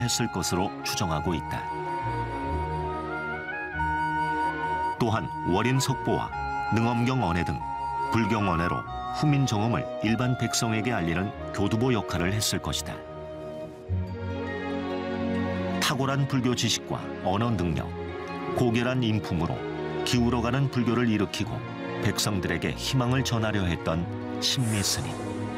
했을 것으로 추정하고 있다. 또한 월인석보와 능엄경 언해 등 불경 언해로 후민정음을 일반 백성에게 알리는 교두보 역할을 했을 것이다. 탁월한 불교 지식과 언어 능력, 고결한 인품으로 기울어가는 불교를 일으키고 백성들에게 희망을 전하려 했던 신미스님.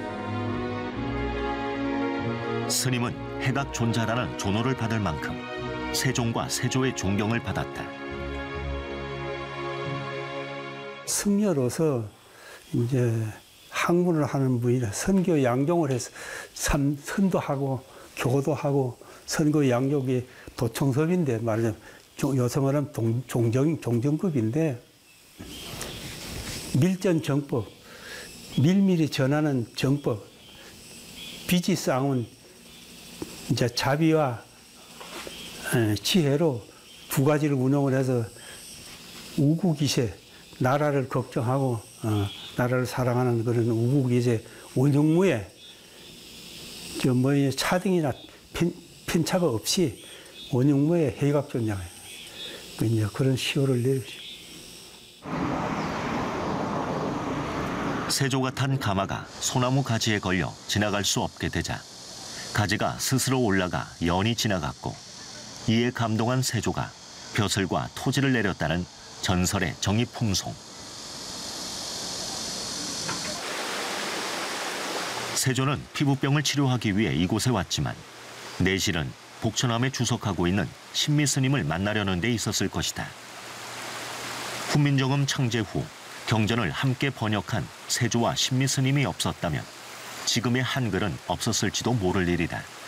스님은 해각존자라는 존호를 받을 만큼 세종과 세조의 존경을 받았다. 승려로서 이제 학문을 하는 분이라 선교 양종을 해서 선도하고 교도하고 선교 양육이 도청섭인데 말하자면 요성어는 종정급인데 밀전정법, 밀밀히 전하는 정법, 비지 쌓은 이제 자비와 지혜로 두 가지를 운영을 해서 우국이세, 나라를 걱정하고 나라를 사랑하는 그런 우국이세 원흉무에 차등이나 편차가 없이 원흉무에 해각존자가 그런 시호를 내리죠. 세조가 탄 가마가 소나무 가지에 걸려 지나갈 수 없게 되자 가지가 스스로 올라가 연이 지나갔고, 이에 감동한 세조가 벼슬과 토지를 내렸다는 전설의 정의풍송. 세조는 피부병을 치료하기 위해 이곳에 왔지만 내실은 복천암에 주석하고 있는 신미스님을 만나려는 데 있었을 것이다. 후민정음 창제 후 경전을 함께 번역한 세조와 신미스님이 없었다면 지금의 한글은 없었을지도 모를 일이다.